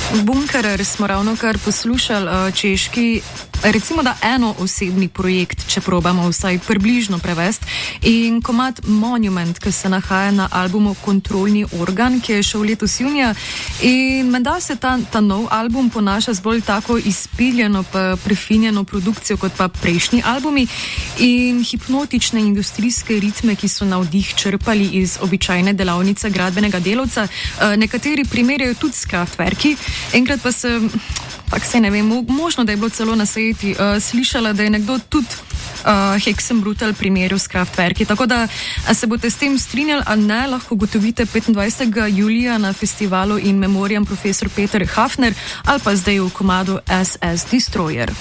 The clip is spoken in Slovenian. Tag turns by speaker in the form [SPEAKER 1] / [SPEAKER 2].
[SPEAKER 1] Bunkerer smo ravno kar poslušali, češki, recimo da enoosebni projekt, če probamo vsaj približno prevesti, in komad Monument, ki se nahaja na albumu Kontrolni organ, ki je šel letos junija, in menda se ta nov album ponaša z bolj tako izpiljeno pa prefinjeno produkcijo kot pa prejšnji albumi in hipnotične industrijske ritme, ki so navdih črpali iz običajne delavnice gradbenega delavca. Nekateri primerjajo tudi s Kraftwerki. Enkrat pa se ne vem, možno, da je bilo celo na sejti slišala, da je nekdo tudi Hexenbrutal primerjal s Kraftwerki. Tako da, se boste s tem strinjali, ali ne, lahko gotovite 25. julija na festivalu in memoriam profesor Peter Hafner ali pa zdaj v komadu SS Destroyer.